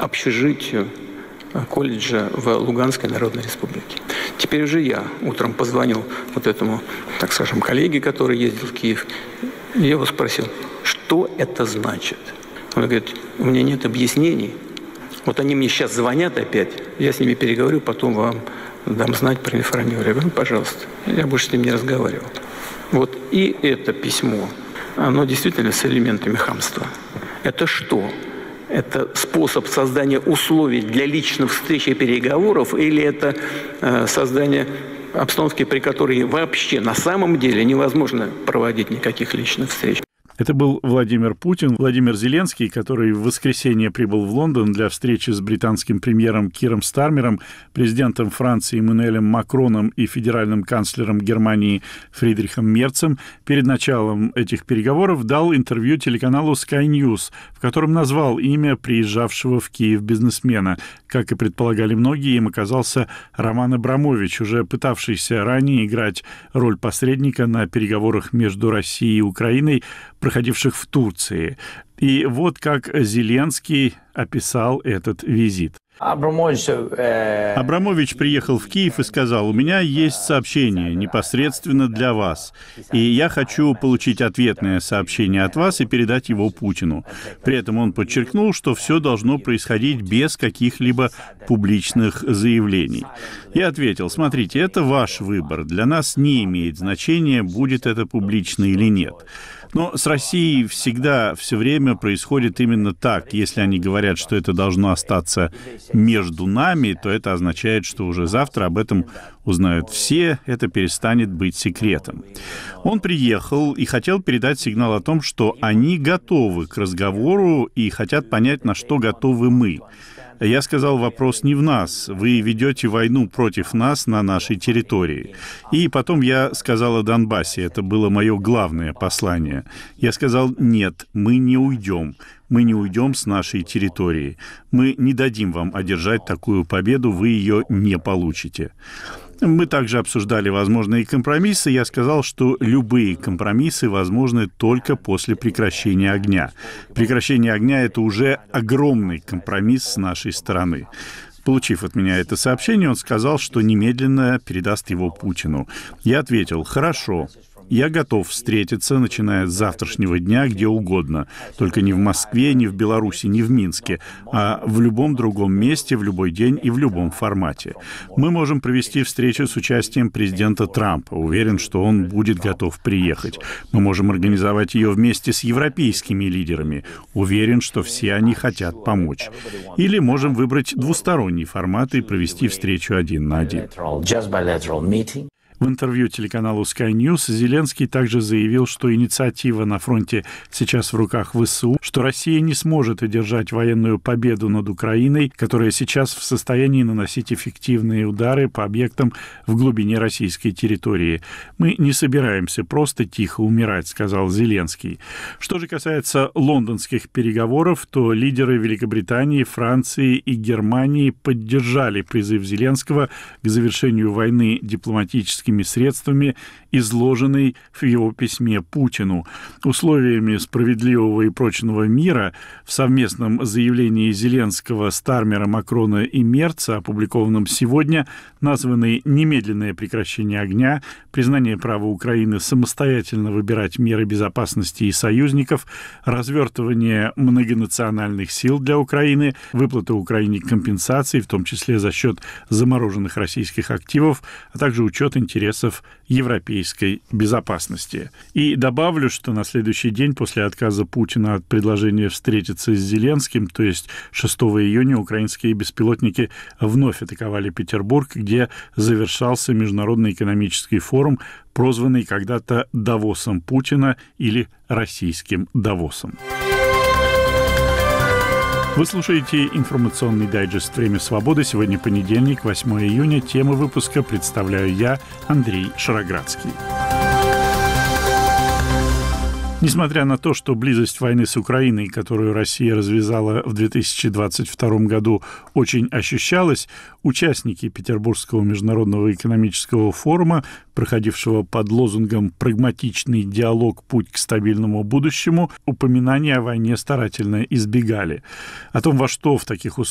общежитию колледжа в Луганской Народной Республике. Теперь уже я утром позвонил вот этому, так скажем, коллеге, который ездил в Киев, и я его спросил, что это значит? Он говорит, у меня нет объяснений. Вот они мне сейчас звонят опять, я с ними переговорю, потом вам дам знать, проинформирую. Я говорю, пожалуйста, я больше с ним не разговаривал. Вот и это письмо, оно действительно с элементами хамства. Это что? Это способ создания условий для личных встреч и переговоров, или это создание обстановки, при которой вообще на самом деле невозможно проводить никаких личных встреч? Это был Владимир Путин. Владимир Зеленский, который в воскресенье прибыл в Лондон для встречи с британским премьером Киром Стармером, президентом Франции Эммануэлем Макроном и федеральным канцлером Германии Фридрихом Мерцем, перед началом этих переговоров дал интервью телеканалу Sky News, в котором назвал имя приезжавшего в Киев бизнесмена. Как и предполагали многие, им оказался Роман Абрамович, уже пытавшийся ранее играть роль посредника на переговорах между Россией и Украиной, проходивших в Турции. И вот как Зеленский описал этот визит. Абрамович приехал в Киев и сказал, у меня есть сообщение непосредственно для вас, и я хочу получить ответное сообщение от вас и передать его Путину. При этом он подчеркнул, что все должно происходить без каких-либо публичных заявлений. Я ответил, смотрите, это ваш выбор, для нас не имеет значения, будет это публично или нет. Но с Россией всегда, все время происходит именно так. Если они говорят, что это должно остаться между нами, то это означает, что уже завтра об этом узнают все, это перестанет быть секретом. Он приехал и хотел передать сигнал о том, что они готовы к разговору и хотят понять, на что готовы мы. Я сказал, вопрос не в нас. Вы ведете войну против нас на нашей территории. И потом я сказал о Донбассе. Это было мое главное послание. Я сказал, нет, мы не уйдем. Мы не уйдем с нашей территории. Мы не дадим вам одержать такую победу, вы ее не получите. Мы также обсуждали возможные компромиссы. Я сказал, что любые компромиссы возможны только после прекращения огня. Прекращение огня — это уже огромный компромисс с нашей стороны. Получив от меня это сообщение, он сказал, что немедленно передаст его Путину. Я ответил, хорошо. Я готов встретиться, начиная с завтрашнего дня, где угодно. Только не в Москве, не в Беларуси, не в Минске, а в любом другом месте, в любой день и в любом формате. Мы можем провести встречу с участием президента Трампа. Уверен, что он будет готов приехать. Мы можем организовать ее вместе с европейскими лидерами. Уверен, что все они хотят помочь. Или можем выбрать двусторонний формат и провести встречу один на один. В интервью телеканалу Sky News Зеленский также заявил, что инициатива на фронте сейчас в руках ВСУ, что Россия не сможет одержать военную победу над Украиной, которая сейчас в состоянии наносить эффективные удары по объектам в глубине российской территории. «Мы не собираемся просто тихо умирать», — сказал Зеленский. Что же касается лондонских переговоров, то лидеры Великобритании, Франции и Германии поддержали призыв Зеленского к завершению войны дипломатическими средствами, изложенный в его письме Путину. Условиями справедливого и прочного мира в совместном заявлении Зеленского, Стармера, Макрона и Мерца, опубликованном сегодня, названы немедленное прекращение огня, признание права Украины самостоятельно выбирать меры безопасности и союзников, развертывание многонациональных сил для Украины, выплата Украине компенсаций, в том числе за счет замороженных российских активов, а также учет интересов европейской безопасности. И добавлю, что на следующий день после отказа Путина от предложения встретиться с Зеленским, то есть 6 июня, украинские беспилотники вновь атаковали Петербург, где завершался Международный экономический форум, прозванный когда-то Давосом Путина или российским Давосом. Вы слушаете информационный дайджест «Время свободы». Сегодня понедельник, 8 июня. Тему выпуска представляю я, Андрей Шароградский. Несмотря на то, что близость войны с Украиной, которую Россия развязала в 2022 году, очень ощущалась, участники Петербургского международного экономического форума, проходившего под лозунгом «Прагматичный диалог. Путь к стабильному будущему», упоминания о войне старательно избегали. О том, во что в таких условиях